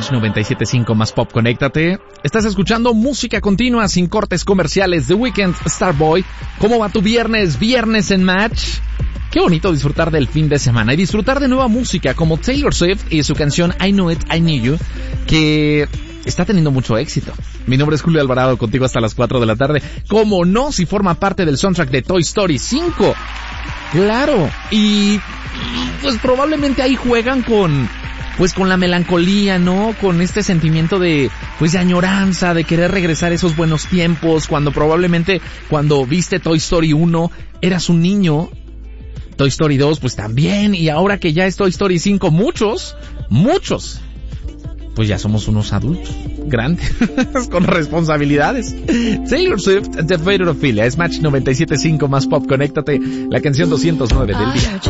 Match 97.5 más pop, conéctate. Estás escuchando música continua sin cortes comerciales. The Weeknd, Starboy. ¿Cómo va tu viernes? Viernes en Match. Qué bonito disfrutar del fin de semana y disfrutar de nueva música como Taylor Swift y su canción I Knew It, I Knew You, que está teniendo mucho éxito. Mi nombre es Julio Alvarado, contigo hasta las 4 de la tarde. ¿Cómo no? Si forma parte del soundtrack de Toy Story 5. Claro. Y pues probablemente ahí juegan con la melancolía, ¿no? Con este sentimiento de añoranza, de querer regresar a esos buenos tiempos, cuando probablemente cuando viste Toy Story 1 eras un niño. Toy Story 2 pues también, y ahora que ya es Toy Story 5, muchos, pues ya somos unos adultos, grandes, con responsabilidades. Taylor Swift, The Fate of Ophelia, es Match 97.5 más pop, conéctate, la canción 209 del día.